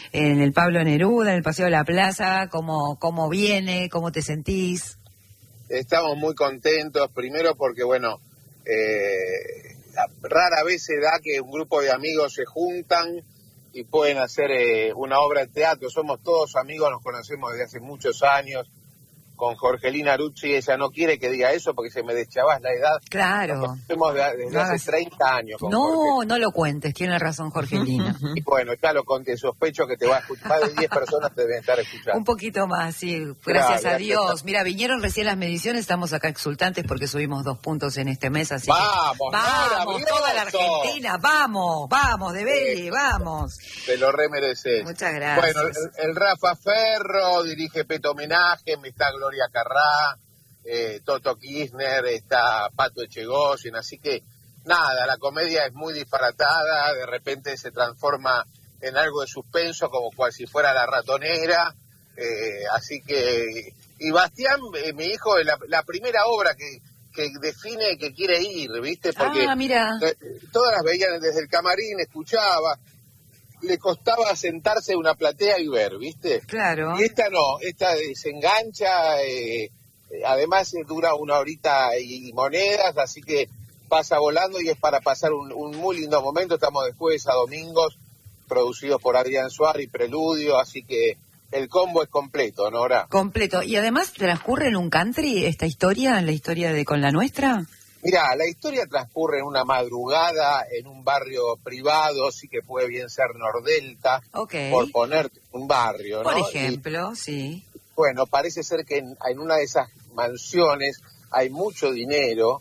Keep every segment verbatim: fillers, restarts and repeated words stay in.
en el Pablo Neruda, en el Paseo de la Plaza, cómo, cómo viene, cómo te sentís. Estamos muy contentos, primero porque, bueno, eh, rara vez se da que un grupo de amigos se juntan y pueden hacer eh, una obra de teatro. Somos todos amigos, nos conocemos desde hace muchos años. Con Jorgelina Rucci, ella no quiere que diga eso porque se me deschavás la edad. Claro. Nos conocemos desde no, hace treinta años. Con no, Jorgelina. no lo cuentes, tiene razón Jorgelina. Y bueno, ya lo conté, sospecho que te va a escuchar, más de diez personas te deben estar escuchando. Un poquito más, sí, gracias Claro, a Dios. gracias. Mira, vinieron recién las mediciones, estamos acá exultantes porque subimos dos puntos en este mes, así Vamos, que... Vamos, toda la Argentina, vamos, vamos, de Belli, vamos. Te lo remereces. Muchas gracias. Bueno, el, el Rafa Ferro dirige Peto Homenaje, está Gloria Carrá, eh, Toto Kirchner, está Pato Echegóyen, así que nada, la comedia es muy disparatada, de repente se transforma en algo de suspenso, como cual si fuera La Ratonera, eh, así que... Y Bastián, eh, mi hijo, la, la primera obra que, que define que quiere ir, ¿viste? Porque ah, mira. eh, todas las veían desde el camarín, escuchaba, le costaba sentarse en una platea y ver, ¿viste? Claro. Y esta no, esta se engancha, eh, además dura una horita y monedas, así que pasa volando y es para pasar un, un muy lindo momento. Estamos de jueves a domingos, producidos por Adrián Suárez y Preludio, así que el combo es completo, Nora. Completo. Y además transcurre en un country esta historia, la historia de Con la Nuestra. Mirá, la historia transcurre en una madrugada, en un barrio privado, sí que puede bien ser Nordelta, okay. por poner un barrio, ¿no? Por ejemplo, y, sí. Bueno, parece ser que en, en una de esas mansiones hay mucho dinero,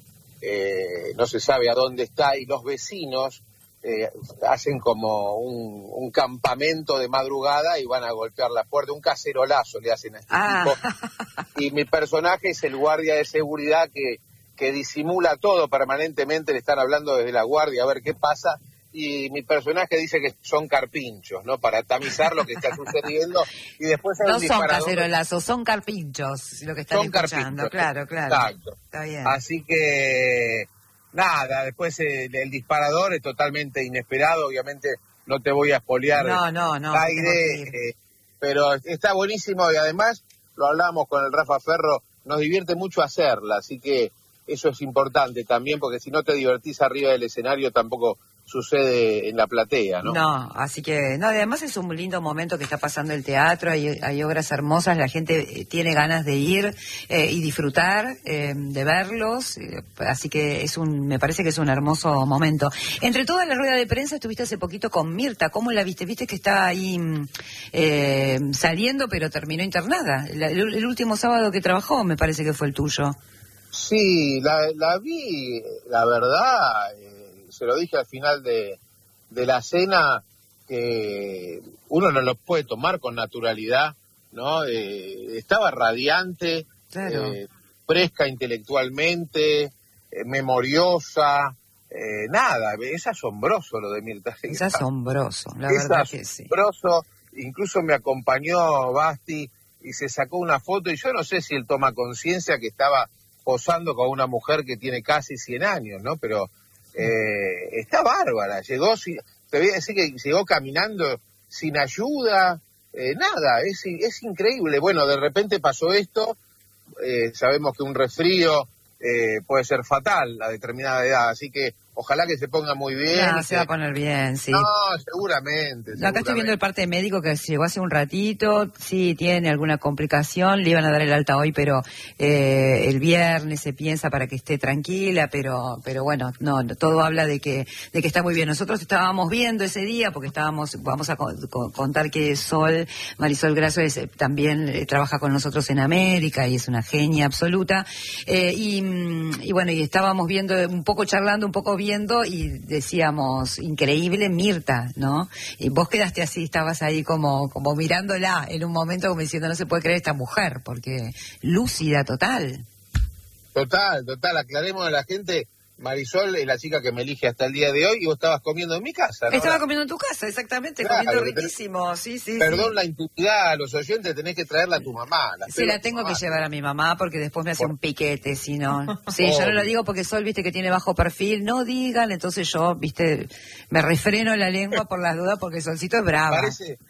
eh, no se sabe a dónde está, y los vecinos eh, hacen como un, un campamento de madrugada y van a golpear la puerta, un cacerolazo le hacen a este ah. tipo. Y mi personaje es el guardia de seguridad que... que disimula todo permanentemente, le están hablando desde la guardia a ver qué pasa, y mi personaje dice que son carpinchos, ¿no? Para tamizar lo que está sucediendo, y después hay no un son disparador. cacerolazos, son carpinchos, lo que están Son escuchando, carpinchos, claro, claro. Exacto. Está bien. Así que, nada, después el, el disparador es totalmente inesperado, obviamente no te voy a espolear no, no, no, aire, eh, pero está buenísimo, y además, lo hablamos con el Rafa Ferro, nos divierte mucho hacerla, así que eso es importante también, porque si no te divertís arriba del escenario tampoco sucede en la platea, ¿no? No, así que, no, además es un lindo momento que está pasando el teatro, hay, hay obras hermosas, la gente tiene ganas de ir eh, y disfrutar eh, de verlos, eh, así que es un, me parece que es un hermoso momento. Entre toda la rueda de prensa estuviste hace poquito con Mirta, ¿cómo la viste? Viste que está ahí eh, saliendo, pero terminó internada. La, el, el último sábado que trabajó me parece que fue el tuyo. Sí, la, la vi, la verdad, eh, se lo dije al final de, de la cena, que uno no lo puede tomar con naturalidad, ¿no? Eh, estaba radiante, claro. eh, fresca intelectualmente, eh, memoriosa, eh, nada, es asombroso lo de Mirta. Es asombroso, la es verdad que sí. asombroso, incluso me acompañó Basti y se sacó una foto, y yo no sé si él toma conciencia que estaba posando con una mujer que tiene casi cien años, ¿no? Pero eh, está bárbara, llegó, te voy a decir que llegó caminando sin ayuda, eh, nada, es, es increíble. Bueno, de repente pasó esto, eh, sabemos que un resfrío eh, puede ser fatal a determinada edad, así que ojalá que se ponga muy bien. No, que... se va a poner bien, sí. No, seguramente. No, acá estoy viendo el parte médico que llegó hace un ratito, sí, tiene alguna complicación, le iban a dar el alta hoy, pero eh, el viernes se piensa para que esté tranquila, pero pero bueno, no, todo habla de que de que está muy bien. Nosotros estábamos viendo ese día, porque estábamos, vamos a co co contar que Sol, Marisol Grasso es, también eh, trabaja con nosotros en América y es una genia absoluta, eh, y, y bueno, y estábamos viendo, un poco charlando, un poco viendo, y decíamos, increíble Mirta, ¿no? Y vos quedaste así, estabas ahí como como mirándola en un momento como diciendo, no se puede creer esta mujer, porque lúcida total. Total, total, aclaremos a la gente, Marisol es la chica que me elige hasta el día de hoy, y vos estabas comiendo en mi casa, ¿no? Estaba comiendo en tu casa, exactamente, claro, comiendo riquísimo, sí, sí. Perdón sí. La intimidad, a los oyentes tenés que traerla a tu mamá. La sí, la tengo que llevar a mi mamá porque después me hace Por... un piquete, si no. Sí, oh. Yo no lo digo porque Sol, viste, que tiene bajo perfil, no digan, entonces yo, viste, me refreno la lengua por las dudas porque Solcito es brava. Parece,